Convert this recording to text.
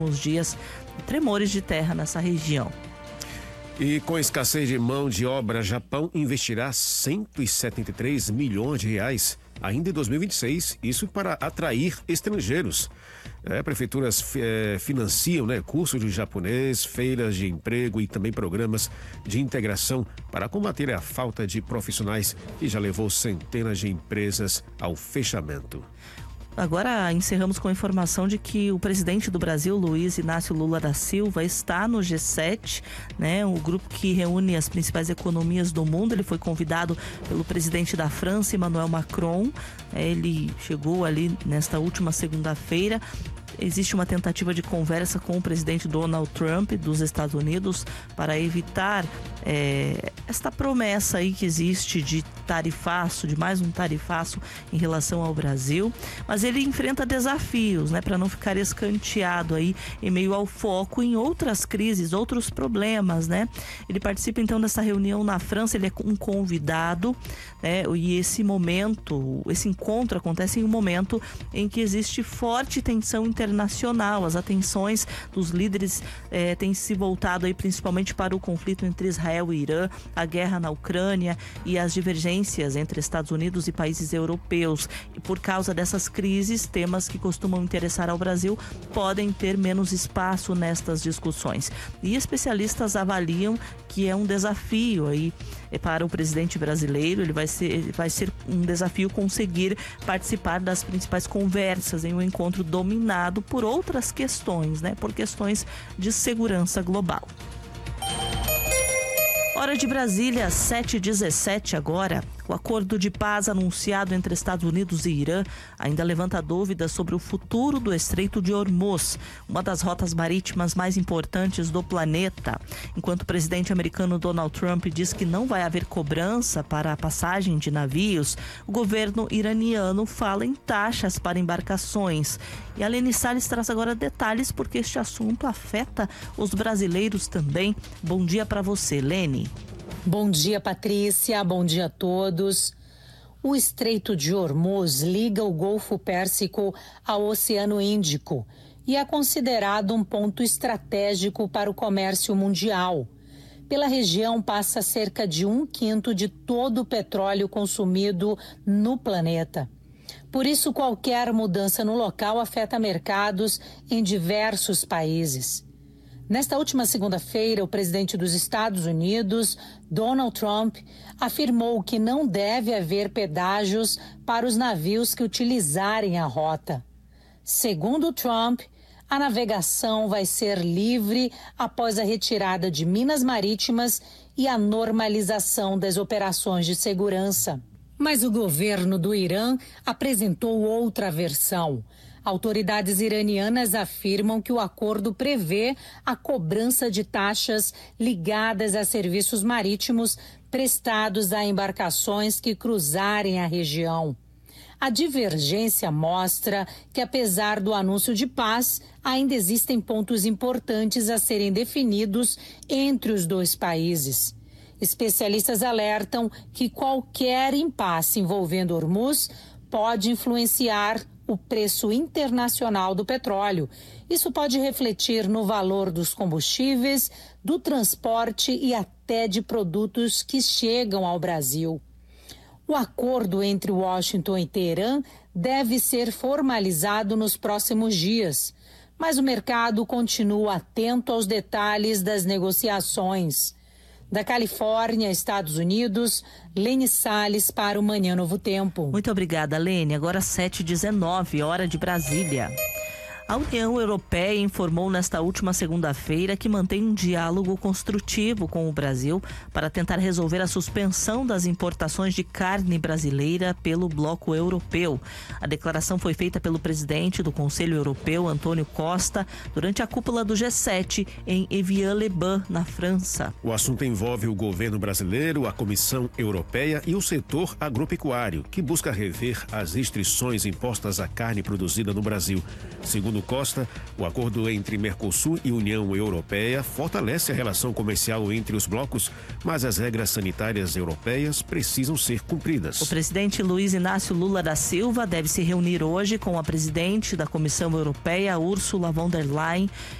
últimos dias, tremores de terra nessa região. E com escassez de mão de obra, Japão investirá 173 milhões de reais ainda em 2026, isso para atrair estrangeiros. Prefeituras financiam cursos de japonês, feiras de emprego e também programas de integração para combater a falta de profissionais que já levou centenas de empresas ao fechamento. Agora encerramos com a informação de que o presidente do Brasil, Luiz Inácio Lula da Silva, está no G7, o grupo que reúne as principais economias do mundo. Ele foi convidado pelo presidente da França, Emmanuel Macron. Ele chegou ali nesta última segunda-feira. Existe uma tentativa de conversa com o presidente Donald Trump dos Estados Unidos para evitar esta promessa aí que existe de tarifaço, de mais um tarifaço em relação ao Brasil. Mas ele enfrenta desafios, para não ficar escanteado aí em meio ao foco em outras crises, outros problemas, Ele participa então dessa reunião na França, ele é um convidado, e esse encontro acontece em um momento em que existe forte tensão internacional. As atenções dos líderes têm se voltado aí principalmente para o conflito entre Israel e Irã, a guerra na Ucrânia e as divergências entre Estados Unidos e países europeus. E por causa dessas crises, temas que costumam interessar ao Brasil podem ter menos espaço nestas discussões. E especialistas avaliam que é um desafio aí para o presidente brasileiro. Vai ser um desafio conseguir participar das principais conversas em um encontro dominado por outras questões, por questões de segurança global. Hora de Brasília, 7h17 agora. O acordo de paz anunciado entre Estados Unidos e Irã ainda levanta dúvidas sobre o futuro do Estreito de Hormuz, uma das rotas marítimas mais importantes do planeta. Enquanto o presidente americano Donald Trump diz que não vai haver cobrança para a passagem de navios, o governo iraniano fala em taxas para embarcações. E a Leni Salles traz agora detalhes porque este assunto afeta os brasileiros também. Bom dia para você, Leni. Bom dia, Patrícia. Bom dia a todos. O Estreito de Hormuz liga o Golfo Pérsico ao Oceano Índico e é considerado um ponto estratégico para o comércio mundial. Pela região passa cerca de 1/5 de todo o petróleo consumido no planeta. Por isso, qualquer mudança no local afeta mercados em diversos países. Nesta última segunda-feira, o presidente dos Estados Unidos, Donald Trump, afirmou que não deve haver pedágios para os navios que utilizarem a rota. Segundo Trump, a navegação vai ser livre após a retirada de minas marítimas e a normalização das operações de segurança. Mas o governo do Irã apresentou outra versão. Autoridades iranianas afirmam que o acordo prevê a cobrança de taxas ligadas a serviços marítimos prestados a embarcações que cruzarem a região. A divergência mostra que, apesar do anúncio de paz, ainda existem pontos importantes a serem definidos entre os dois países. Especialistas alertam que qualquer impasse envolvendo Hormuz pode influenciar o preço internacional do petróleo. Isso pode refletir no valor dos combustíveis, do transporte e até de produtos que chegam ao Brasil. O acordo entre Washington e Teherã deve ser formalizado nos próximos dias, mas o mercado continua atento aos detalhes das negociações. Da Califórnia, Estados Unidos, Leni Salles para o Manhã Novo Tempo. Muito obrigada, Leni. Agora 7h19, hora de Brasília. A União Europeia informou nesta última segunda-feira que mantém um diálogo construtivo com o Brasil para tentar resolver a suspensão das importações de carne brasileira pelo bloco europeu. A declaração foi feita pelo presidente do Conselho Europeu, Antônio Costa, durante a cúpula do G7 em Évian-les-Bains, na França. O assunto envolve o governo brasileiro, a Comissão Europeia e o setor agropecuário, que busca rever as restrições impostas à carne produzida no Brasil. Segundo Paulo Costa, o acordo entre Mercosul e União Europeia fortalece a relação comercial entre os blocos, mas as regras sanitárias europeias precisam ser cumpridas. O presidente Luiz Inácio Lula da Silva deve se reunir hoje com a presidente da Comissão Europeia, Ursula von der Leyen,